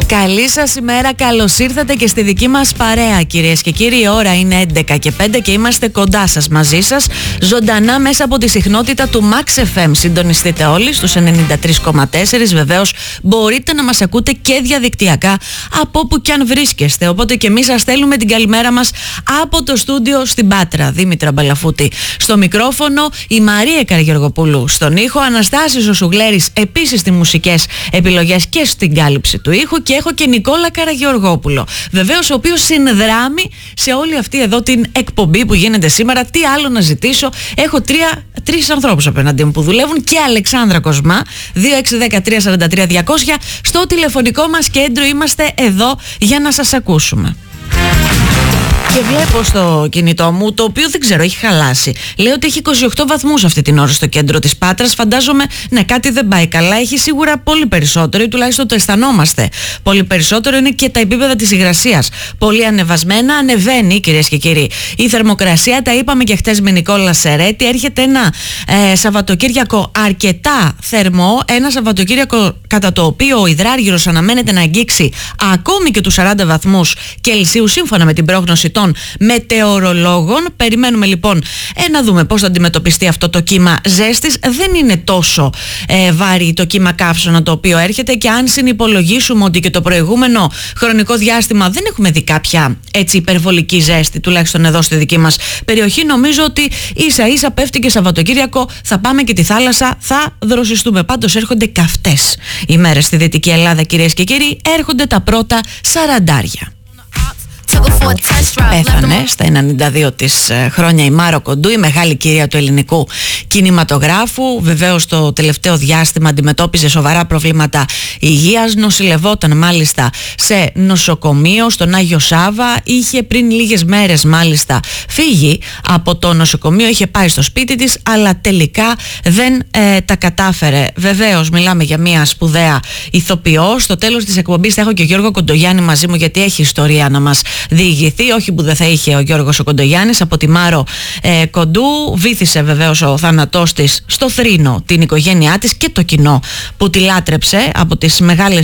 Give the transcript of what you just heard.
Καλή σας ημέρα, καλώς ήρθατε και στη δική μας παρέα, κυρίες και κύριοι. Η ώρα είναι 11 και 5 και είμαστε κοντά σας, μαζί σας, ζωντανά μέσα από τη συχνότητα του Max FM. Συντονιστείτε όλοι στους 93,4. Βεβαίως μπορείτε να μας ακούτε και διαδικτυακά από όπου κι αν βρίσκεστε. Οπότε και εμείς σας στέλνουμε την καλημέρα μας από το στούντιο στην Πάτρα. Δήμητρα Μπαλαφούτη στο μικρόφωνο, η Μαρία Καραγεωργοπούλου στον ήχο, Αναστάσης ο Σουγλέρης επίσης στις μουσικές επιλογές και στην κάλυψη του ήχου, και έχω και Νικόλα Καραγεωργόπουλο, βεβαίως, ο οποίος συνδράμει σε όλη αυτή εδώ την εκπομπή που γίνεται σήμερα. Τι άλλο να ζητήσω? Έχω τρεις ανθρώπους απέναντί μου που δουλεύουν, και Αλεξάνδρα Κοσμά, 2613-43-200. Στο τηλεφωνικό μας κέντρο είμαστε εδώ για να σας ακούσουμε. Και βλέπω στο κινητό μου, το οποίο δεν ξέρω, έχει χαλάσει. Λέει ότι έχει 28 βαθμούς αυτή την ώρα στο κέντρο της Πάτρας. Φαντάζομαι, ναι, κάτι δεν πάει καλά. Έχει σίγουρα πολύ περισσότερο, ή τουλάχιστον το αισθανόμαστε. Πολύ περισσότερο είναι και τα επίπεδα της υγρασίας. Πολύ ανεβασμένα, ανεβαίνει, κυρίες και κύριοι, η θερμοκρασία. Τα είπαμε και χτες με Νικόλα Σερέτη. Έρχεται ένα Σαββατοκύριακο αρκετά θερμό. Ένα Σαββατοκύριακο κατά το οποίο ο υδράργυρος αναμένεται να αγγίξει ακόμη και τους 40 βαθμούς Κελσίου, σύμφωνα με την πρόγνωση των μετεωρολόγων. Περιμένουμε λοιπόν να δούμε πώς θα αντιμετωπιστεί αυτό το κύμα ζέστης. Δεν είναι τόσο βαρύ το κύμα καύσωνα το οποίο έρχεται, και αν συνυπολογίσουμε ότι και το προηγούμενο χρονικό διάστημα δεν έχουμε δει κάποια έτσι υπερβολική ζέστη, τουλάχιστον εδώ στη δική μας περιοχή, νομίζω ότι ίσα ίσα πέφτει και Σαββατοκύριακο, θα πάμε και τη θάλασσα, θα δροσιστούμε. Πάντως έρχονται καυτές ημέρες στη Δυτική Ελλάδα, κυρίες και κύριοι. Έρχονται τα πρώτα σαραντάρια. Πέθανε στα 92 της χρόνια η Μάρο Κοντού, η μεγάλη κυρία του ελληνικού κινηματογράφου. Βεβαίως το τελευταίο διάστημα αντιμετώπιζε σοβαρά προβλήματα υγείας, νοσηλευόταν μάλιστα σε νοσοκομείο στον Άγιο Σάβα. Είχε πριν λίγες μέρες μάλιστα φύγει από το νοσοκομείο, είχε πάει στο σπίτι της, αλλά τελικά δεν τα κατάφερε. Βεβαίως μιλάμε για μια σπουδαία ηθοποιό. Στο τέλος της εκπομπής θα έχω και ο Γιώργο Κοντογιάννη μαζί μου, γιατί έχει ιστορία να μας διηγηθεί. Όχι που δεν θα είχε ο Γιώργος ο Κοντογιάννης. Από τη Μάρο Κοντού βύθισε βεβαίως ο θάνατός της στο θρήνο την οικογένειά της και το κοινό που τη λάτρεψε από τις μεγάλες